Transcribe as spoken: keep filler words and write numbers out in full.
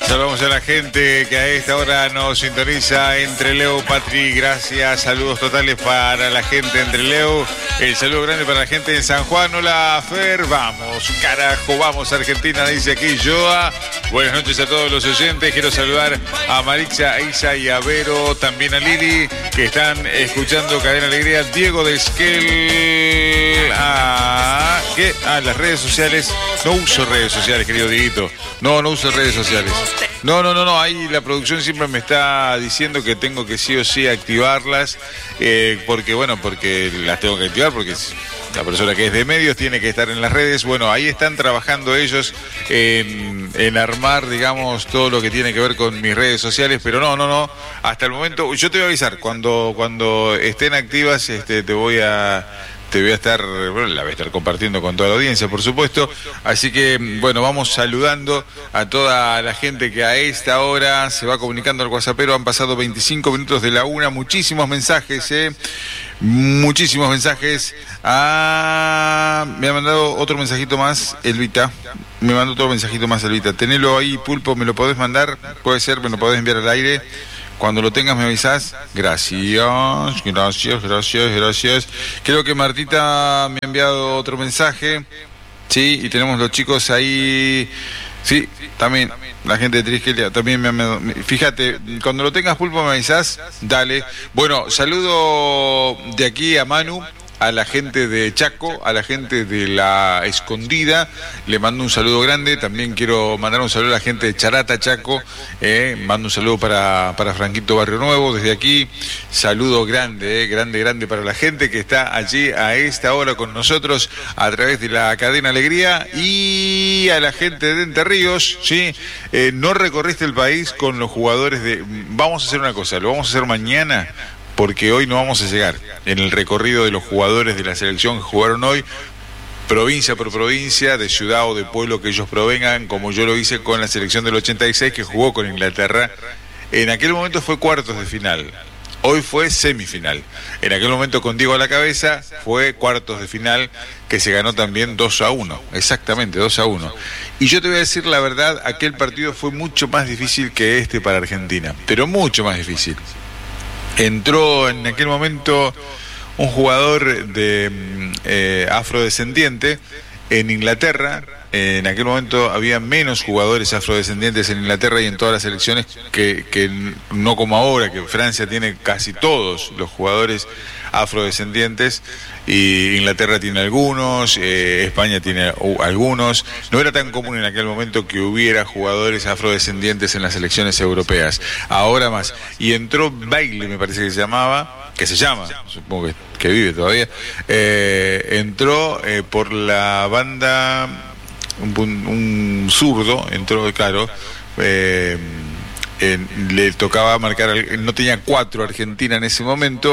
Saludamos a la gente que a esta hora nos sintoniza entre Leo, Patri, gracias, saludos totales para la gente entre Leo, el saludo grande para la gente en San Juan. Hola Fer, vamos, carajo, vamos Argentina, dice aquí Joa. Buenas noches a todos los oyentes, quiero saludar a Marixa, a Isa y a Vero, también a Lili, que están escuchando Cadena Alegría. Diego de Esquel, a, ¿qué? a las redes sociales, no uso redes sociales, querido Dieguito, no, no uso redes sociales. No, no, no, no, ahí la producción siempre me está diciendo que tengo que sí o sí activarlas, eh, porque bueno, porque las tengo que activar, porque la persona que es de medios tiene que estar en las redes. Bueno, ahí están trabajando ellos en, en armar, digamos, todo lo que tiene que ver con mis redes sociales, pero no, no, no, hasta el momento, yo te voy a avisar, cuando, cuando estén activas, este, te voy a... Te voy a estar, bueno, la voy a estar compartiendo con toda la audiencia, por supuesto. Así que, bueno, vamos saludando a toda la gente que a esta hora se va comunicando al WhatsAppero. Han pasado veinticinco minutos de la una, muchísimos mensajes, ¿eh? Muchísimos mensajes. Ah, me ha mandado otro mensajito más, Elvita. Me mandó otro mensajito más, Elvita. Tenelo ahí, Pulpo, ¿me lo podés mandar? Puede ser, me lo podés enviar al aire. Cuando lo tengas me avisás. Gracias, gracias, gracias, gracias. Creo que Martita me ha enviado otro mensaje. Sí, y tenemos los chicos ahí. Sí, también, la gente de Triskelia también me ha... Fíjate, cuando lo tengas, Pulpo, me avisás. Dale. Bueno, saludo de aquí a Manu, a la gente de Chaco, a la gente de La Escondida, le mando un saludo grande. También quiero mandar un saludo a la gente de Charata, Chaco, eh, mando un saludo para, para Franquito Barrio Nuevo, desde aquí, saludo grande, eh, grande, grande para la gente que está allí a esta hora con nosotros a través de la Cadena Alegría. Y a la gente de Entre Ríos, ¿sí? Eh, no recorriste el país con los jugadores de... Vamos a hacer una cosa, lo vamos a hacer mañana, porque hoy no vamos a llegar en el recorrido de los jugadores de la selección que jugaron hoy, provincia por provincia, de ciudad o de pueblo que ellos provengan, como yo lo hice con la selección del ochenta y seis que jugó con Inglaterra. En aquel momento fue cuartos de final, hoy fue semifinal. En aquel momento con Diego a la cabeza fue cuartos de final, que se ganó también dos a uno, exactamente dos a uno. Y yo te voy a decir la verdad, aquel partido fue mucho más difícil que este para Argentina, pero mucho más difícil. Entró en aquel momento un jugador de eh, afrodescendiente en Inglaterra. En aquel momento había menos jugadores afrodescendientes en Inglaterra y en todas las selecciones que, que no como ahora, que Francia tiene casi todos los jugadores afrodescendientes y Inglaterra tiene algunos, eh, España tiene uh, algunos. No era tan común en aquel momento que hubiera jugadores afrodescendientes en las selecciones europeas, ahora más. Y entró Bailey, me parece que se llamaba, que se llama, supongo que, que vive todavía, eh, entró eh, por la banda, un, un zurdo, entró, claro, eh, eh, le tocaba marcar, no tenía cuatro Argentina en ese momento.